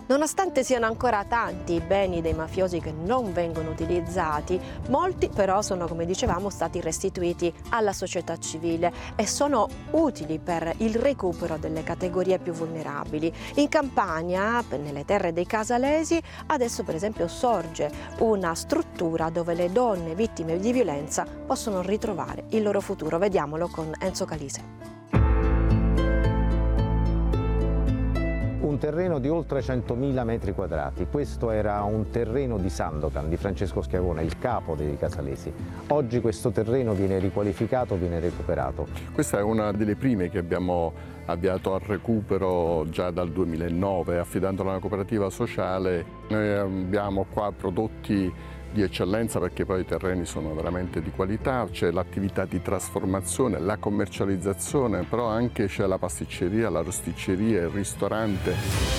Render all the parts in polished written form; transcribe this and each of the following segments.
Nonostante siano ancora tanti i beni dei mafiosi che non vengono utilizzati, molti però sono, come dicevamo, stati restituiti alla società civile e sono utili per il recupero delle categorie più vulnerabili. In Campania, nelle terre dei casalesi, adesso per esempio sorge una struttura dove le donne vittime di violenza possono ritrovare il loro futuro. Vediamolo con Enzo Calise. Un terreno di oltre 100.000 metri quadrati. Questo era un terreno di Sandokan, di Francesco Schiavone, il capo dei casalesi. Oggi questo terreno viene riqualificato, viene recuperato. Questa è una delle prime che abbiamo avviato al recupero già dal 2009, affidandola a una cooperativa sociale. Noi abbiamo qua prodotti di eccellenza perché poi i terreni sono veramente di qualità, c'è l'attività di trasformazione, la commercializzazione, però anche c'è la pasticceria, la rosticceria, il ristorante.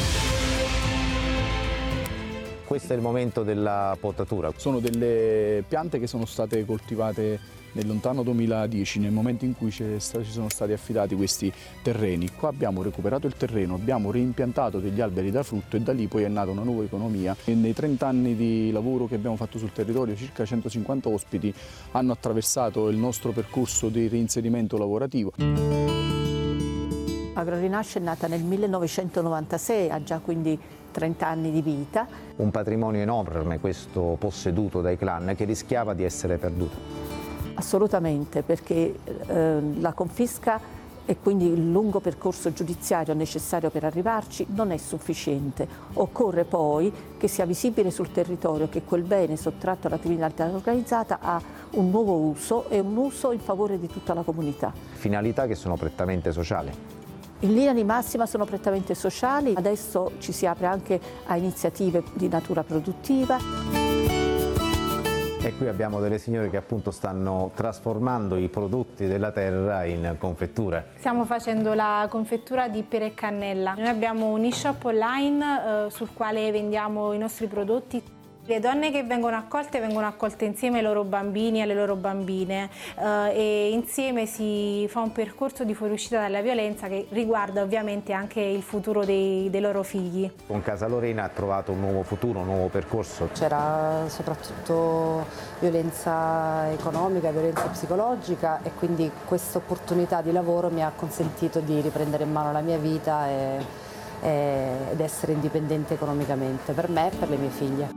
Questo è il momento della potatura. Sono delle piante che sono state coltivate nel lontano 2010, nel momento in cui ci sono stati affidati questi terreni. Qua abbiamo recuperato il terreno, abbiamo reimpiantato degli alberi da frutto e da lì poi è nata una nuova economia. E nei 30 anni di lavoro che abbiamo fatto sul territorio, circa 150 ospiti hanno attraversato il nostro percorso di reinserimento lavorativo. Agrorinasce è nata nel 1996, ha già quindi 30 anni di vita. Un patrimonio enorme questo posseduto dai clan che rischiava di essere perduto. Assolutamente, perché la confisca e quindi il lungo percorso giudiziario necessario per arrivarci non è sufficiente. Occorre poi che sia visibile sul territorio che quel bene sottratto alla criminalità organizzata ha un nuovo uso e un uso in favore di tutta la comunità. Finalità che sono prettamente sociali. In linea di massima sono prettamente sociali, adesso ci si apre anche a iniziative di natura produttiva. E qui abbiamo delle signore che appunto stanno trasformando i prodotti della terra in confetture. Stiamo facendo la confettura di pere e cannella. Noi abbiamo un e-shop online sul quale vendiamo i nostri prodotti. Le donne che vengono accolte insieme ai loro bambini e alle loro bambine e insieme si fa un percorso di fuoriuscita dalla violenza che riguarda ovviamente anche il futuro dei loro figli. Con Casa Lorena ha trovato un nuovo futuro, un nuovo percorso. C'era soprattutto violenza economica, violenza psicologica e quindi questa opportunità di lavoro mi ha consentito di riprendere in mano la mia vita ed essere indipendente economicamente per me e per le mie figlie.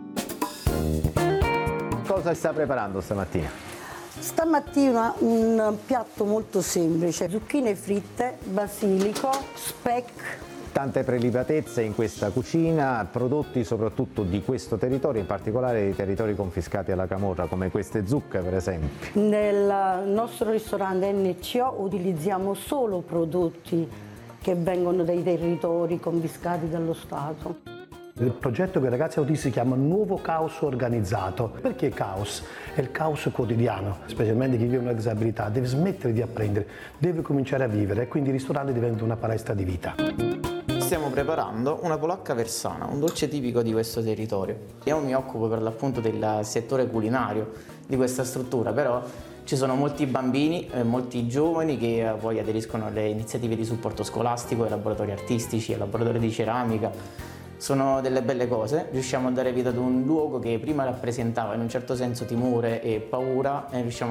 Cosa sta preparando stamattina? Stamattina un piatto molto semplice, zucchine fritte, basilico, speck. Tante prelibatezze in questa cucina, prodotti soprattutto di questo territorio, in particolare dei territori confiscati alla camorra, come queste zucche per esempio. Nel nostro ristorante NCO utilizziamo solo prodotti che vengono dai territori confiscati dallo Stato. Il progetto che i ragazzi autisti chiamano Nuovo Caos Organizzato. Perché caos? È il caos quotidiano, specialmente chi vive una disabilità, deve smettere di apprendere, deve cominciare a vivere e quindi il ristorante diventa una palestra di vita. Stiamo preparando una polacca versana, un dolce tipico di questo territorio. Io mi occupo per l'appunto del settore culinario di questa struttura, però ci sono molti bambini, molti giovani che poi aderiscono alle iniziative di supporto scolastico, ai laboratori artistici, ai laboratori di ceramica. Sono delle belle cose, riusciamo a dare vita ad un luogo che prima rappresentava in un certo senso timore e paura e riusciamo